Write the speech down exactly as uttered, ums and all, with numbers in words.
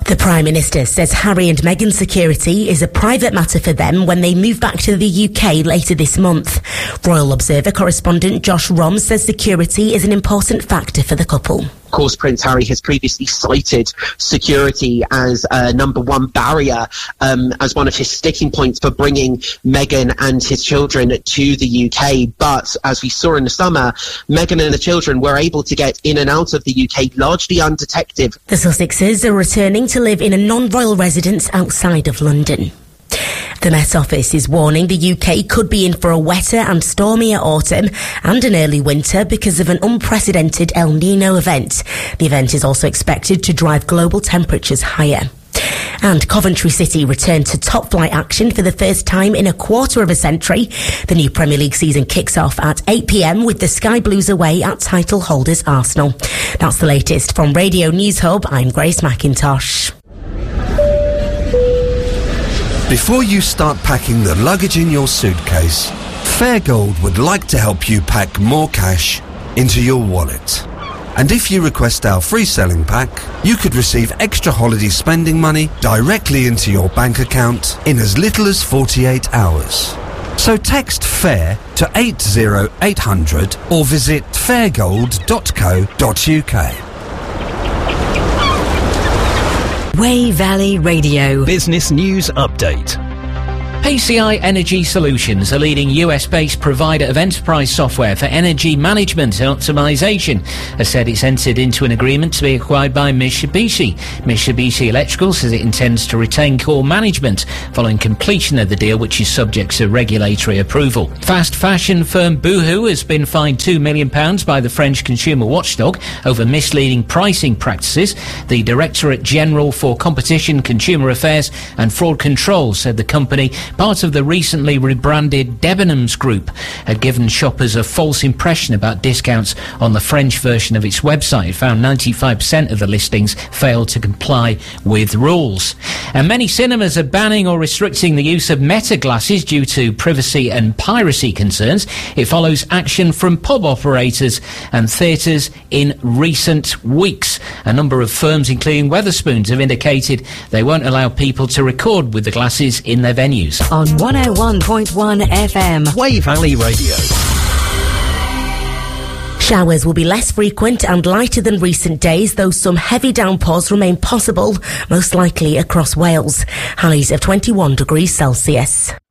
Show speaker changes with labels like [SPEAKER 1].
[SPEAKER 1] The Prime Minister says Harry and Meghan's security is a private matter for them when they move back to the U K later this month. Royal Observer correspondent Josh Rom says security is an important factor for the couple.
[SPEAKER 2] Of course, Prince Harry has previously cited security as a number one barrier, um, as one of his sticking points for bringing Meghan and his children to the U K. But as we saw in the summer, Meghan and the children were able to get in and out of the U K largely undetected.
[SPEAKER 1] The Sussexes are returning to live in a non-royal residence outside of London. The Met Office is warning the U K could be in for a wetter and stormier autumn and an early winter because of an unprecedented El Nino event. The event is also expected to drive global temperatures higher. And Coventry City returned to top flight action for the first time in a quarter of a century. The new Premier League season kicks off at eight p.m. with the Sky Blues away at title holders Arsenal. That's the latest from Radio News Hub. I'm Grace McIntosh.
[SPEAKER 3] Before you start packing the luggage in your suitcase, Fairgold would like to help you pack more cash into your wallet. And if you request our free selling pack, you could receive extra holiday spending money directly into your bank account in as little as forty-eight hours. So text FAIR to eight zero eight hundred or visit fairgold dot co dot uk.
[SPEAKER 4] Wey Valley Radio.
[SPEAKER 5] Business News Update. P C I Energy Solutions, a leading U S-based provider of enterprise software for energy management and optimization, has said it's entered into an agreement to be acquired by Mitsubishi. Mitsubishi Electrical says it intends to retain core management following completion of the deal, which is subject to regulatory approval. Fast fashion firm Boohoo has been fined two million pounds by the French consumer watchdog over misleading pricing practices. The Directorate General for Competition, Consumer Affairs and Fraud Control said the company, part of the recently rebranded Debenhams Group, had given shoppers a false impression about discounts on the French version of its website. It found ninety-five percent of the listings failed to comply with rules. And many cinemas are banning or restricting the use of Meta glasses due to privacy and piracy concerns. It follows action from pub operators and theatres in recent weeks. A number of firms, including Wetherspoons, have indicated they won't allow people to record with the glasses in their venues.
[SPEAKER 4] On one oh one point one F M.
[SPEAKER 5] Wey Valley Radio.
[SPEAKER 1] Showers will be less frequent and lighter than recent days, though some heavy downpours remain possible, most likely across Wales. Highs of twenty-one degrees Celsius.